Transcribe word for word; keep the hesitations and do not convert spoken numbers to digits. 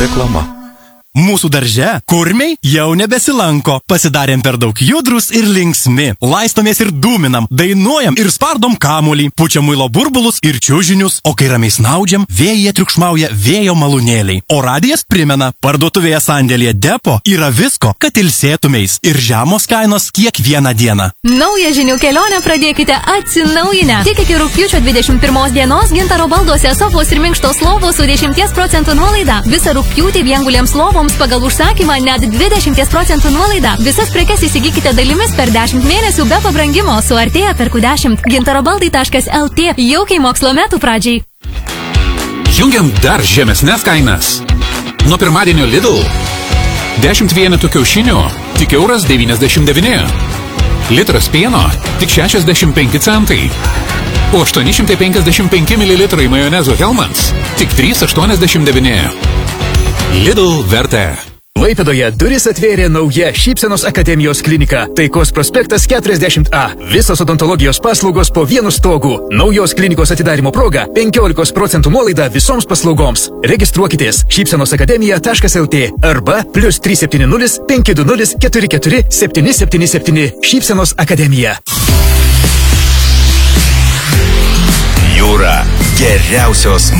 Reklama. Mūsų darže kurmiai jau nebesilanko. Pasidarėm per daug judrus ir linksmi. Laistomės ir dūminam, dainuojam ir spardom kamuolį, pučiam muilo burbulus ir čiužinius, o kai ramiai snaudžiam, vėjyje triukšmauja vėjo malūnėliai. O radijas primena, parduotuvėje sandėlyje Depo yra visko, kad ilsėtumeis ir žemos kainos kiekvieną dieną. Naują žinių kelionę pradėkite atsinaujinę. Tik iki rugpjūčio dvidešimt pirmos dienos Gintaro balduose sofos ir minkštos lovos su dešimties procentų nuolaida. Visą rugpjūtį viengulėms lovoms pagal užsakymą net dvidešimt procentų nuolaida. Visas prekes įsigykite dalimis per dešimt mėnesių be pabrangimo. Suartėja perku dešimt. gintarobaldai taškas el tė. Jaukiai mokslo metų pradžiai. Jungiam dar žemesnes kainas. Nuo pirmadienio Lidl. dešimt vienetų kiaušinių tik euras devyniasdešimt devyni. Litras pieno tik šešiasdešimt penki centai. O aštuoni šimtai penkiasdešimt penki mililitrai majonezo Hellmann's tik trys aštuoniasdešimt devyni. Lidl vertė. Klaipėdoje duris atvėrė nauja Šypsenos akademijos klinika. Taikos prospektas keturiasdešimt A. Visos odontologijos paslaugos po vienu stogu. Naujos klinikos atidarimo proga penkiolika procentų nuolaida visoms paslaugoms. Registruokitės šypsenos akademija taškas el tė arba plius trys septyni nulis penki du nulis keturi keturi septyni septyni septyni. Šypsenos akademija. Jūra geriausios